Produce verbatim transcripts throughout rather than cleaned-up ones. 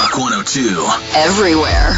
Rock one oh two. Everywhere.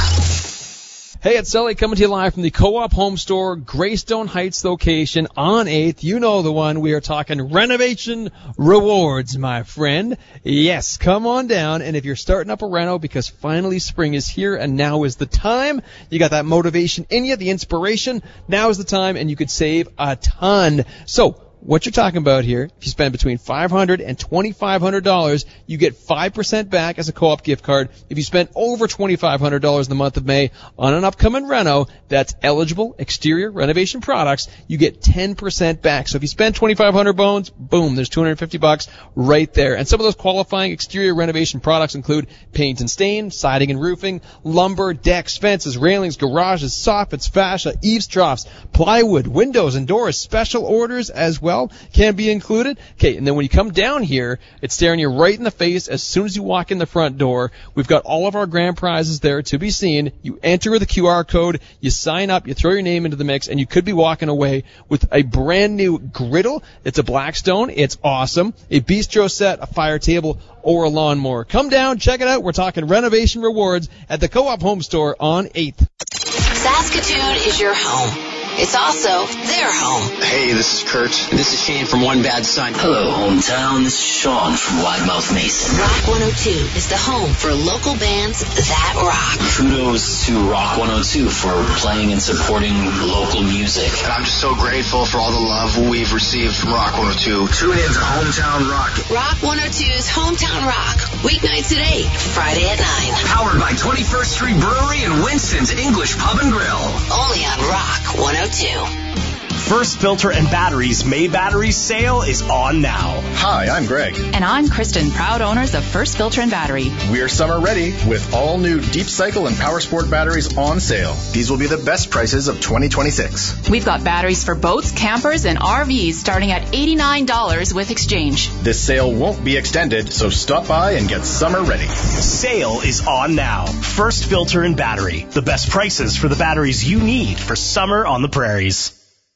Hey, it's Sully coming to you live from the Co-op Home Store, Greystone Heights location on eighth. You know the one. We are talking renovation rewards, my friend. Yes, come on down. And if you're starting up a reno because finally spring is here and now is the time, you got that motivation in you, the inspiration, now is the time, and you could save a ton. So, what you're talking about here, if you spend between five hundred dollars and twenty-five hundred dollars, you get five percent back as a co-op gift card. If you spend over twenty-five hundred dollars in the month of May on an upcoming reno that's eligible exterior renovation products, you get ten percent back. So if you spend twenty-five hundred bones, boom, there's two hundred fifty bucks right there. And some of those qualifying exterior renovation products include paint and stain, siding and roofing, lumber, decks, fences, railings, garages, soffits, fascia, eaves troughs, plywood, windows and doors. Special orders as well can be included. Okay, and then when you come down here, it's staring you right in the face as soon as you walk in the front door. We've got all of our grand prizes there to be seen. You enter the Q R code, you sign up, you throw your name into the mix, and you could be walking away with a brand new griddle. It's a Blackstone. It's awesome. A bistro set, a fire table, or a lawnmower. Come down, check it out. We're talking renovation rewards at the Co-op Home Store on eighth. Saskatoon is your home. It's also their home. Hey, this is Kurt. This is Shane from One Bad Son. Hello, hometown. This is Sean from Widemouth Mason. Rock one oh two is the home for local bands that rock. Kudos to Rock one oh two for playing and supporting local music. And I'm just so grateful for all the love we've received from Rock one oh two. Tune in to Hometown Rock. Rock one oh two's Hometown Rock. Weeknights at eight, Friday at nine. Powered by twenty-first Street Brewery and Winston's English Pub and Grill. Only on Rock one oh two. First Filter and Batteries May Batteries sale is on now. Hi, I'm Greg. And I'm Kristen, proud owners of First Filter and Battery. We are summer ready with all new Deep Cycle and Power Sport batteries on sale. These will be the best prices of twenty twenty-six. We've got batteries for boats, campers, and R Vs starting at eighty-nine dollars with exchange. This sale won't be extended, so stop by and get summer ready. Sale is on now. First Filter and Battery. The best prices for the batteries you need for summer on the prairies.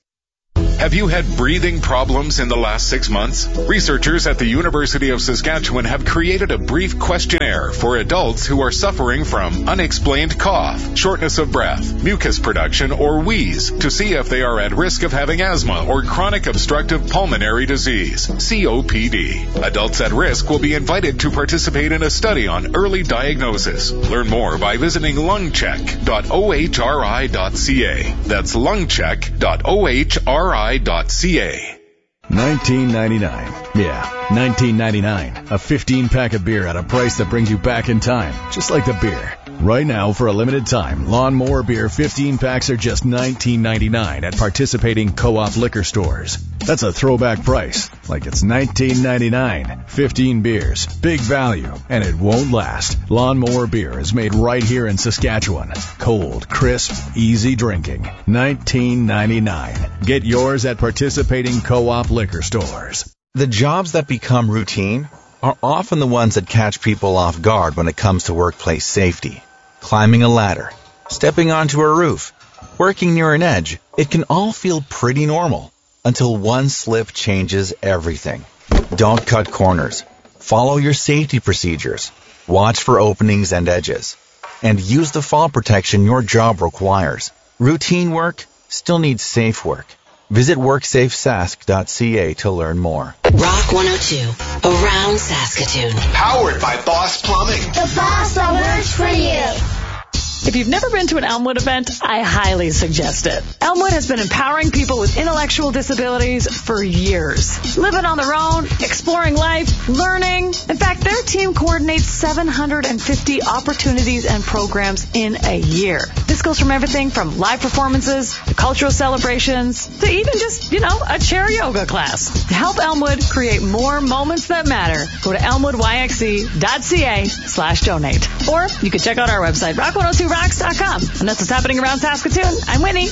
Have you had breathing problems in the last six months? Researchers at the University of Saskatchewan have created a brief questionnaire for adults who are suffering from unexplained cough, shortness of breath, mucus production, or wheeze to see if they are at risk of having asthma or chronic obstructive pulmonary disease, C O P D. Adults at risk will be invited to participate in a study on early diagnosis. Learn more by visiting lungcheck dot o h r i dot c a. That's lungcheck dot o h r i dot c a. nineteen ninety-nine. Yeah, nineteen ninety-nine. A fifteen pack of beer at a price that brings you back in time, just like the beer. Right now, for a limited time, Lawnmower Beer fifteen packs are just nineteen ninety-nine at participating Co-op liquor stores. That's a throwback price, like it's nineteen ninety-nine. fifteen beers, big value, and it won't last. Lawnmower Beer is made right here in Saskatchewan. Cold, crisp, easy drinking. nineteen ninety-nine. Get yours at participating Co-op liquor stores. The jobs that become routine are often the ones that catch people off guard when it comes to workplace safety. Climbing a ladder, stepping onto a roof, working near an edge, it can all feel pretty normal until one slip changes everything. Don't cut corners. Follow your safety procedures. Watch for openings and edges. And use the fall protection your job requires. Routine work still needs safe work. Visit work safe sask dot c a to learn more. Rock one oh two, around Saskatoon. Powered by Boss Plumbing. The boss that works for you. If you've never been to an Elmwood event, I highly suggest it. Elmwood has been empowering people with intellectual disabilities for years. Living on their own, exploring life, learning. In fact, their team coordinates seven hundred fifty opportunities and programs in a year. This goes from everything from live performances to cultural celebrations to even just, you know, a chair yoga class. To help Elmwood create more moments that matter, go to elmwood y x c dot c a slash donate. Or you can check out our website, rock one oh two rocks dot com. And that's what's happening around Saskatoon. I'm Winnie.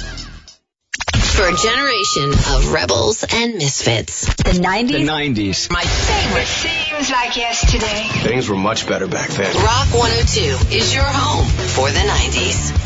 For a generation of rebels and misfits. The nineties? The nineties. My favorite. It seems like yesterday. Things were much better back then. Rock one oh two is your home for the nineties.